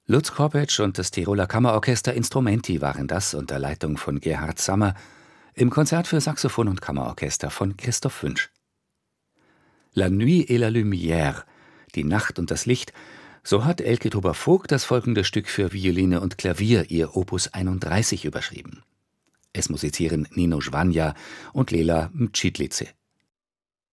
Lutz Korpetsch und das Tiroler Kammerorchester Instrumenti waren das unter Leitung von Gerhard Sammer im Konzert für Saxophon und Kammerorchester von Christoph Wünsch. La nuit et la lumière, die Nacht und das Licht, so hat Elke Tuber-Vogt das folgende Stück für Violine und Klavier, ihr Opus 31, überschrieben. Es musizieren Nino Schwanja und Lela Mtschidlice.